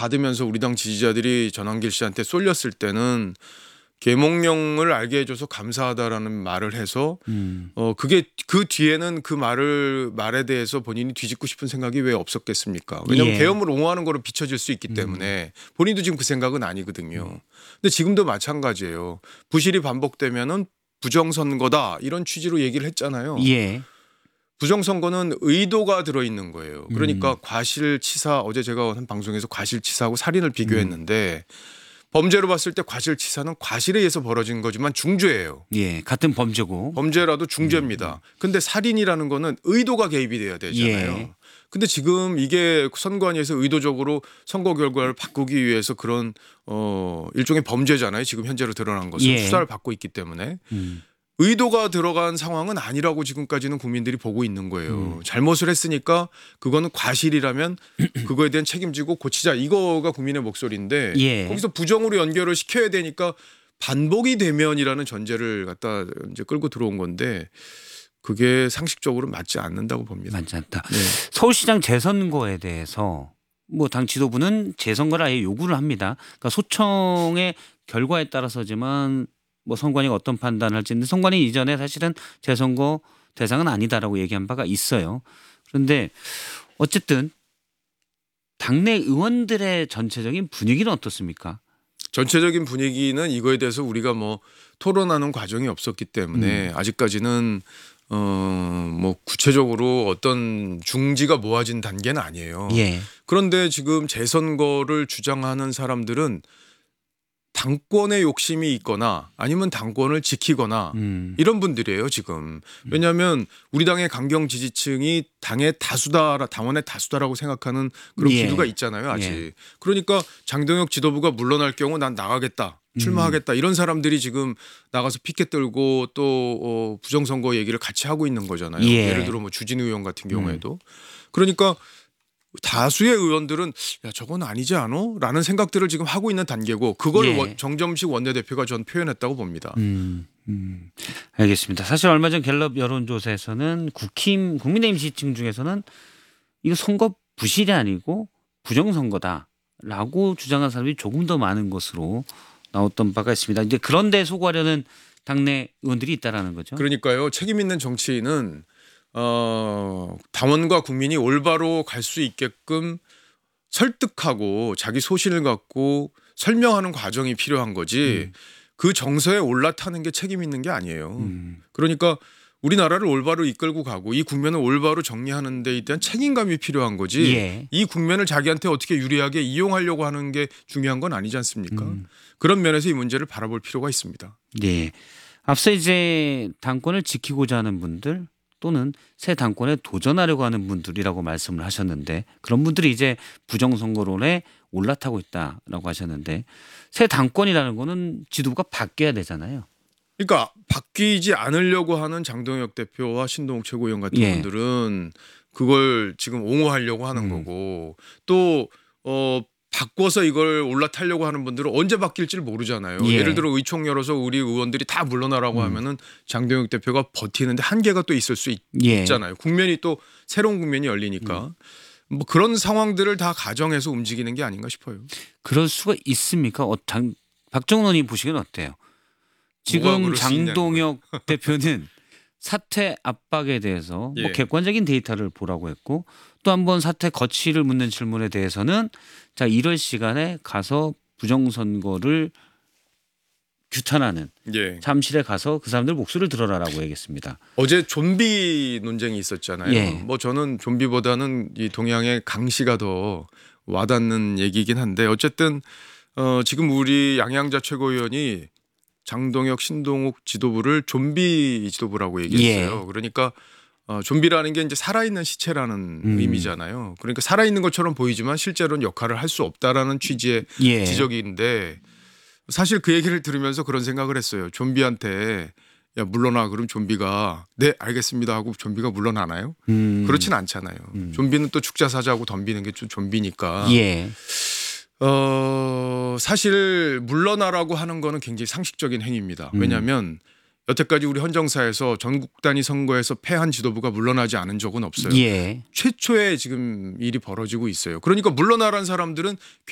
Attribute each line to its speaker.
Speaker 1: 받으면서 우리 당 지지자들이 전환길 씨한테 쏠렸을 때는 계몽령을 알게 해줘서 감사하다라는 말을 해서 그게 그 뒤에는 그 말에 대해서 본인이 뒤집고 싶은 생각이 왜 없었겠습니까? 왜냐하면
Speaker 2: 예.
Speaker 1: 계엄을 옹호하는 거로 비춰질 수 있기 때문에 본인도 지금 그 생각은 아니거든요. 근데 지금도 마찬가지예요. 부실이 반복되면은 부정선거다 이런 취지로 얘기를 했잖아요.
Speaker 2: 예.
Speaker 1: 부정선거는 의도가 들어있는 거예요. 그러니까 과실치사, 어제 제가 한 방송에서 과실치사하고 살인을 비교했는데 범죄로 봤을 때 과실치사는 과실에 의해서 벌어진 거지만 중죄예요.
Speaker 2: 예. 같은 범죄고.
Speaker 1: 범죄라도 중죄입니다. 근데 살인이라는 거는 의도가 개입이 돼야 되잖아요.
Speaker 2: 예.
Speaker 1: 근데 지금 이게 선관위에서 의도적으로 선거 결과를 바꾸기 위해서 그런 일종의 범죄잖아요. 지금 현재로 드러난 것은
Speaker 2: 예.
Speaker 1: 수사를 받고 있기 때문에. 의도가 들어간 상황은 아니라고 지금까지는 국민들이 보고 있는 거예요. 잘못을 했으니까 그거는 과실이라면 그거에 대한 책임지고 고치자, 이거가 국민의 목소리인데
Speaker 2: 예.
Speaker 1: 거기서 부정으로 연결을 시켜야 되니까 반복이 되면이라는 전제를 갖다 이제 끌고 들어온 건데 그게 상식적으로 맞지 않는다고 봅니다.
Speaker 2: 맞지 않다.
Speaker 1: 네.
Speaker 2: 서울시장 재선거에 대해서 뭐 당 지도부는 재선거를 아예 요구를 합니다. 그러니까 소청의 결과에 따라서지만 뭐 선관위가 어떤 판단을 할지는 선관위 이전에 사실은 재선거 대상은 아니다라고 얘기한 바가 있어요. 그런데 어쨌든 당내 의원들의 전체적인 분위기는 어떻습니까?
Speaker 1: 전체적인 분위기는 이거에 대해서 우리가 뭐 토론하는 과정이 없었기 때문에 아직까지는 뭐 구체적으로 어떤 중지가 모아진 단계는 아니에요.
Speaker 2: 예.
Speaker 1: 그런데 지금 재선거를 주장하는 사람들은 당권의 욕심이 있거나 아니면 당권을 지키거나 이런 분들이에요 지금. 왜냐하면 우리 당의 강경 지지층이 당의 다수다, 당원의 다수다라고 생각하는 그런
Speaker 2: 예.
Speaker 1: 기류가 있잖아요 아직.
Speaker 2: 예.
Speaker 1: 그러니까 장동혁 지도부가 물러날 경우 난 나가겠다, 출마하겠다 이런 사람들이 지금 나가서 피켓 들고 또 부정선거 얘기를 같이 하고 있는 거잖아요.
Speaker 2: 예.
Speaker 1: 예를 들어 뭐 주진우 의원 같은 경우에도. 그러니까 다수의 의원들은 야 저건 아니지 않아? 라는 생각들을 지금 하고 있는 단계고 그걸
Speaker 2: 예.
Speaker 1: 정점식 원내대표가 전 표현했다고 봅니다.
Speaker 2: 알겠습니다. 사실 얼마 전 갤럽 여론조사에서는 국민의힘 지지층 중에서는 이거 선거 부실이 아니고 부정선거다라고 주장한 사람이 조금 더 많은 것으로 나왔던 바가 있습니다. 이제 그런데 소구하려는 당내 의원들이 있다라는 거죠.
Speaker 1: 그러니까요. 책임 있는 정치인은 당원과 국민이 올바로 갈 수 있게끔 설득하고 자기 소신을 갖고 설명하는 과정이 필요한 거지 그 정서에 올라타는 게 책임 있는 게 아니에요. 그러니까 우리나라를 올바로 이끌고 가고 이 국면을 올바로 정리하는 데 대한 책임감이 필요한 거지
Speaker 2: 예.
Speaker 1: 이 국면을 자기한테 어떻게 유리하게 이용하려고 하는 게 중요한 건 아니지 않습니까? 그런 면에서 이 문제를 바라볼 필요가 있습니다.
Speaker 2: 네. 앞서 이제 당권을 지키고자 하는 분들 또는 새 당권에 도전하려고 하는 분들이라고 말씀을 하셨는데 그런 분들이 이제 부정선거론에 올라타고 있다라고 하셨는데 새 당권이라는 거는 지도부가 바뀌어야 되잖아요.
Speaker 1: 그러니까 바뀌지 않으려고 하는 장동혁 대표와 신동욱 최고위원 같은
Speaker 2: 예.
Speaker 1: 분들은 그걸 지금 옹호하려고 하는 거고 또 바꿔서 이걸 올라타려고 하는 분들은 언제 바뀔지를 모르잖아요.
Speaker 2: 예.
Speaker 1: 예를 들어 의총 열어서 우리 의원들이 다 물러나라고 하면은 장동혁 대표가 버티는데 한계가 또 있을 수
Speaker 2: 예.
Speaker 1: 있잖아요. 국면이 또 새로운 국면이 열리니까 뭐 그런 상황들을 다 가정해서 움직이는 게 아닌가 싶어요.
Speaker 2: 그럴 수가 있습니까? 박정훈 의원님 보시기엔 어때요? 지금
Speaker 1: 그럴 수 있냐는
Speaker 2: 장동혁 대표는 사퇴 압박에 대해서 뭐
Speaker 1: 예.
Speaker 2: 객관적인 데이터를 보라고 했고 또 한 번 사퇴 거취를 묻는 질문에 대해서는 자 이럴 시간에 가서 부정선거를 규탄하는
Speaker 1: 예.
Speaker 2: 잠실에 가서 그 사람들 목소리를 들어라라고 얘기했습니다.
Speaker 1: 어제 좀비 논쟁이 있었잖아요.
Speaker 2: 예.
Speaker 1: 뭐 저는 좀비보다는 이 동양의 강씨가 더 와닿는 얘기이긴 한데 어쨌든 지금 우리 양양자 최고위원이 장동혁, 신동욱 지도부를 좀비 지도부라고 얘기했어요.
Speaker 2: 예.
Speaker 1: 그러니까 좀비라는 게 이제 살아있는 시체라는 의미잖아요. 그러니까 살아있는 것처럼 보이지만 실제로는 역할을 할 수 없다라는 취지의
Speaker 2: 예.
Speaker 1: 지적인데 사실 그 얘기를 들으면서 그런 생각을 했어요. 좀비한테 야 물러나 그럼 좀비가 네 알겠습니다 하고 좀비가 물러나나요? 그렇진 않잖아요. 좀비는 또 축자사자하고 덤비는 게 좀 좀비니까.
Speaker 2: 예.
Speaker 1: 사실 물러나라고 하는 거는 굉장히 상식적인 행위입니다. 왜냐하면 여태까지 우리 헌정사에서 전국 단위 선거에서 패한 지도부가 물러나지 않은 적은 없어요.
Speaker 2: 예.
Speaker 1: 최초의 지금 일이 벌어지고 있어요. 그러니까 물러나라는 사람들은